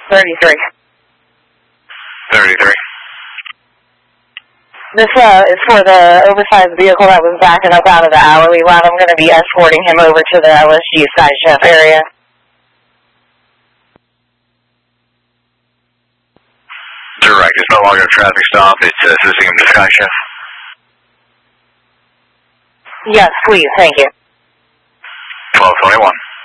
33. 33. This is for the oversized vehicle that was backing up out of the hourly lot. I'm going to be escorting him over to the LSU side chef area. Direct. It's no longer a traffic stop. It's assisting him to sky chef. Yes, please. Thank you. 1221.